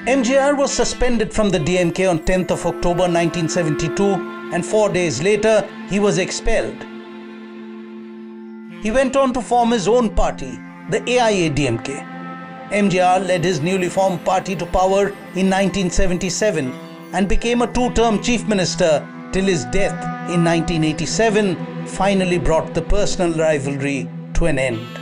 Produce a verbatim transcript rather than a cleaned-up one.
M G R was suspended from the D M K on tenth of October nineteen seventy-two, and four days later he was expelled. He went on to form his own party, the A I A D M K. M G R led his newly formed party to power in nineteen seventy-seven and became a two-term chief minister till his death in nineteen eighty-seven finally brought the personal rivalry to an end.